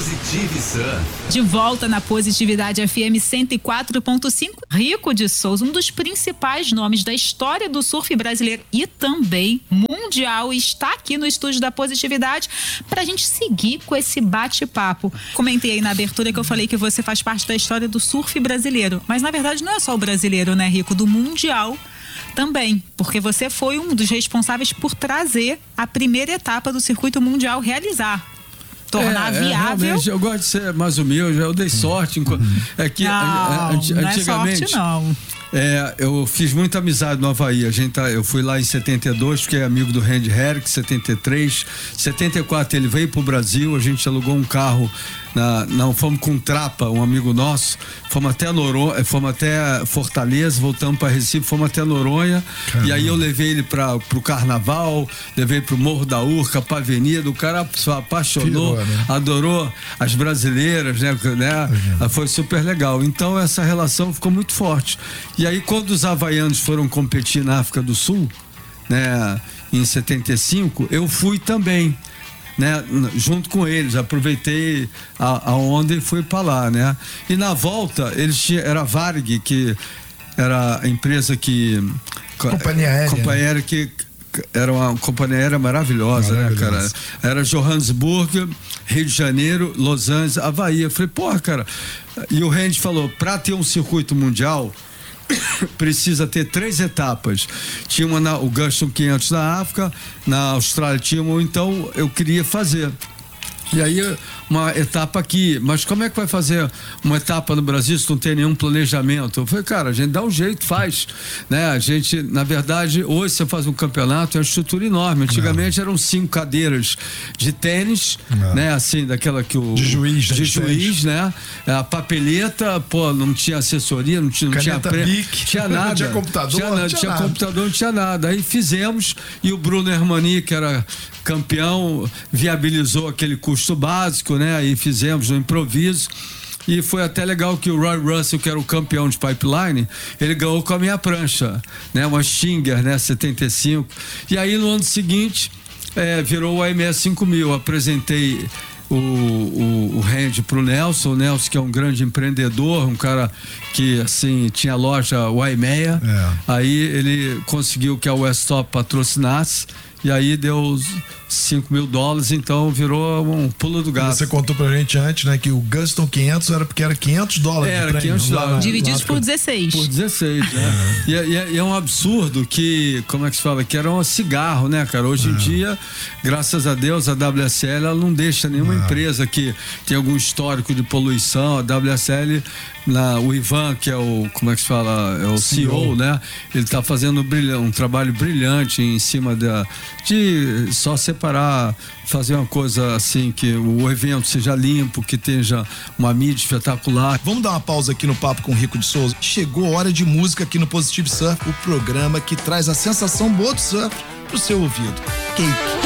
Positive Surf. De volta na Positividade FM 104.5, Rico de Souza, um dos principais nomes da história do surf brasileiro e também mundial, está aqui no estúdio da Positividade para a gente seguir com esse bate-papo. Comentei aí na abertura que eu falei que você faz parte da história do surf brasileiro, mas na verdade não é só o brasileiro, né, Rico? Do mundial também, porque você foi um dos responsáveis por trazer a primeira etapa do circuito mundial realizar. Tornar viável. Realmente, eu gosto de ser mais humilde, eu dei sorte. É que antigamente. Não é sorte, não. Eu fiz muita amizade no Havaí. Eu fui lá em 72, fiquei amigo do Randy Herrick, 73. 74 ele veio pro Brasil, a gente alugou um carro. Fomos com um Trapa, um amigo nosso. Fomos até fomos até Fortaleza, voltamos para Recife, fomos até Noronha. Caramba. E aí eu levei ele pro Carnaval, levei pro Morro da Urca, pra Avenida. O cara se apaixonou, né? Adorou as brasileiras, né? Foi super legal. Então essa relação ficou muito forte. E aí quando os havaianos foram competir na África do Sul, né, em 75, eu fui também, né, junto com eles, aproveitei a onda e fui para lá, né? E na volta era a Varig, que era a empresa que companhia aérea que era uma companhia aérea maravilhosa, né, cara? Era Johannesburg, Rio de Janeiro, Los Angeles, Havaí. Eu falei, porra, cara. E o Randy falou, para ter um circuito mundial precisa ter 3 etapas. Tinha o Gunston 500 na África, na Austrália tinha uma, então eu queria fazer. E aí uma etapa aqui, mas como é que vai fazer uma etapa no Brasil se não tem nenhum planejamento? Eu falei, cara, a gente dá um jeito, faz, né? A gente, na verdade, hoje você faz um campeonato, é uma estrutura enorme. Antigamente eram 5 cadeiras de tênis, né? Assim, daquela que o... De juiz, né? A papeleta, pô, não tinha assessoria, não tinha Bic, tinha nada. Não tinha computador, não tinha computador, não tinha nada. Aí fizemos, e o Bruno Hermani, que era campeão, viabilizou aquele custo básico, né? Aí fizemos no improviso. E foi até legal que o Roy Russell, que era o campeão de pipeline, ele ganhou com a minha prancha, né? Uma Stinger, né? 75. E aí no ano seguinte, virou o AMS 5000. Apresentei o Randy pro Nelson. O Nelson, que é um grande empreendedor, um cara que, assim, tinha loja Waimea. Aí ele conseguiu que a Westop patrocinasse. E aí deu $5.000, então virou um pulo do gato. Você contou pra gente antes, né, que o Gunston 500 era porque era $500. Era $500. Divididos por 16. Por 16, né? E é um absurdo que, como é que se fala? Que era um cigarro, né, cara? Hoje em dia, graças a Deus, a WSL ela não deixa nenhuma empresa que tem algum histórico de poluição. A WSL, o Ivan, que é o, como é que se fala? É o CEO, né? Ele tá fazendo um trabalho brilhante em cima de só separar, fazer uma coisa assim, que o evento seja limpo, que tenha uma mídia espetacular. Vamos dar uma pausa aqui no papo com o Rico de Souza. Chegou a hora de música aqui no Positive Surf, o programa que traz a sensação boa do surf pro seu ouvido. Cake.